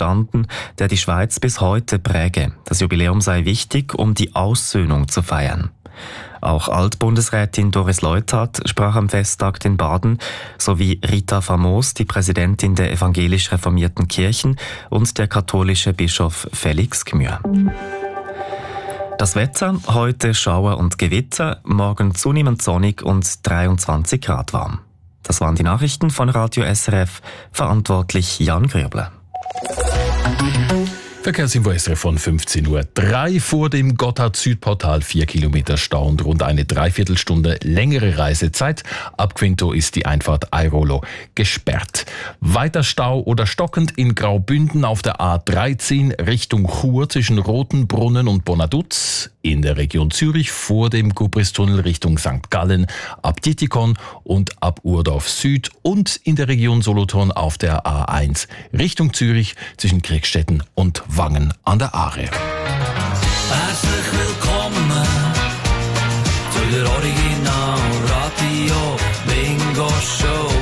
entstanden, der die Schweiz bis heute präge. Das Jubiläum sei wichtig, um die Aussöhnung zu feiern. Auch Altbundesrätin Doris Leuthard sprach am Festtag in Baden, sowie Rita Famos, die Präsidentin der evangelisch reformierten Kirchen, und der katholische Bischof Felix Gmür. Das Wetter, heute Schauer und Gewitter, morgen zunehmend sonnig und 23 Grad warm. Das waren die Nachrichten von Radio SRF, verantwortlich Jan Grübler. Verkehrsinfo SRF von 15:03 Uhr vor dem Gotthard-Südportal, 4 Kilometer Stau und rund eine Dreiviertelstunde längere Reisezeit. Ab Quinto ist die Einfahrt Airolo gesperrt. Weiter Stau oder stockend in Graubünden auf der A13 Richtung Chur zwischen Rotenbrunnen und Bonaduz. In der Region Zürich vor dem Gubristunnel Richtung St. Gallen, ab Titikon und ab Urdorf Süd, und in der Region Solothurn auf der A1 Richtung Zürich zwischen Kriegstetten und Wangen an der Aare. Herzlich willkommen zu der Original Radio Bingo Show.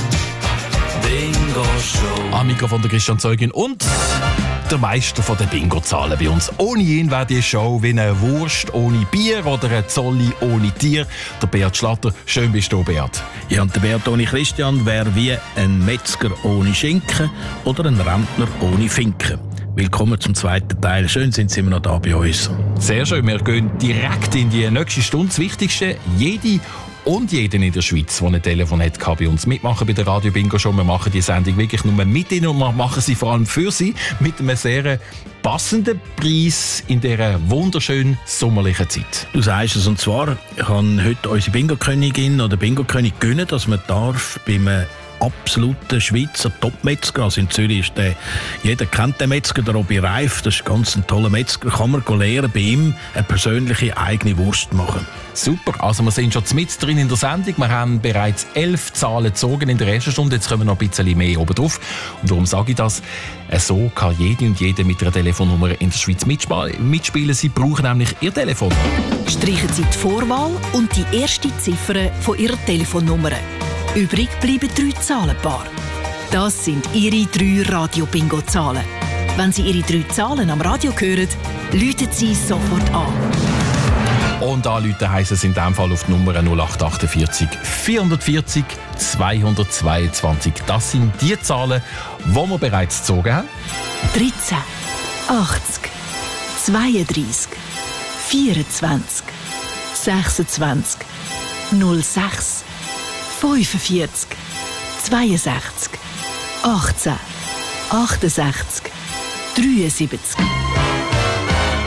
Bingo Show. Am Mikrofon der Christian Zeugin und der Meister von den Bingo-Zahlen bei uns. Ohne ihn wäre die Show wie eine Wurst ohne Bier oder ein Zolli ohne Tier. Der Beat Schlatter. Schön bist du, Beat. Ja, und der Beat ohne Christian wäre wie ein Metzger ohne Schinken oder ein Rentner ohne Finken. Willkommen zum zweiten Teil. Schön sind Sie immer noch da bei uns. Sehr schön. Wir gehen direkt in die nächste Stunde. Das Wichtigste, jede und jeden in der Schweiz, der ein Telefon hat, kann bei uns mitmachen bei der Radio Bingo Show. Wir machen die Sendung wirklich nur mit Ihnen und wir machen sie vor allem für Sie mit einem sehr passenden Preis in dieser wunderschönen sommerlichen Zeit. Du sagst es, und zwar kann heute unsere Bingo-Königin oder Bingo-König gönnen, dass man darf beim absoluten Schweizer Top-Metzger. Also in Zürich ist jeder kennt den Metzger, der Robi Reif, das ist ganz ein toller Metzger. Kann man lernen, bei ihm eine persönliche eigene Wurst machen. Super, also wir sind schon mit drin in der Sendung. Wir haben bereits 11 Zahlen gezogen in der ersten Stunde. Jetzt kommen noch ein bisschen mehr oben drauf. Und warum sage ich das? So kann jede und jeder mit einer Telefonnummer in der Schweiz mitspielen. Sie brauchen nämlich Ihr Telefon. Streichen Sie die Vorwahl und die erste Ziffer von Ihrer Telefonnummer. Übrig bleiben 3 Zahlenpaare. Das sind Ihre 3 Radio-Bingo-Zahlen. Wenn Sie Ihre 3 Zahlen am Radio hören, läuten Sie sofort an. Und anrufen heisst es in diesem Fall auf die Nummer 0848 440 222. Das sind die Zahlen, die wir bereits gezogen haben. 13, 80, 32, 24, 26, 06, 45, 62, 18, 68, 73.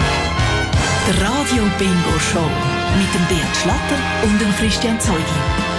Der Radio Bingo Show mit dem Beat Schlatter und dem Christian Zeugin.